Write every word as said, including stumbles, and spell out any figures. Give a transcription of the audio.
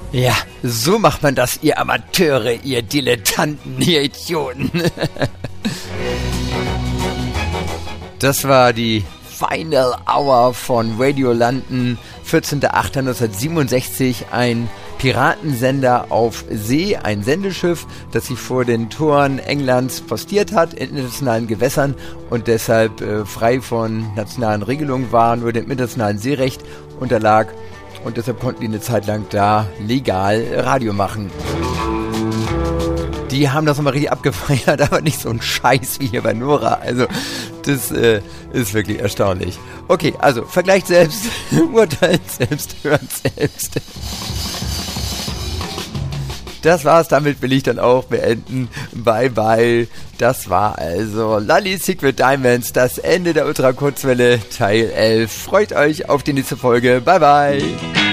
Ja, so macht man das, ihr Amateure, ihr Dilettanten, ihr Idioten. Das war die Final Hour von Radio London, vierzehnter achter neunzehnhundertsiebenundsechzig, ein Piratensender auf See, ein Sendeschiff, das sich vor den Toren Englands postiert hat, in internationalen Gewässern und deshalb äh, frei von nationalen Regelungen war, nur dem internationalen Seerecht unterlag und deshalb konnten die eine Zeit lang da legal Radio machen. Die haben das nochmal richtig abgefeiert, aber nicht so ein Scheiß wie hier bei Nora. Also, das äh, ist wirklich erstaunlich. Okay, also, vergleicht selbst, urteilt selbst, hört selbst. Das war's, damit will ich dann auch beenden. Bye, bye. Das war also Lully Secret Diamonds, das Ende der Ultrakurzwelle, Teil elf. Freut euch auf die nächste Folge. Bye, bye.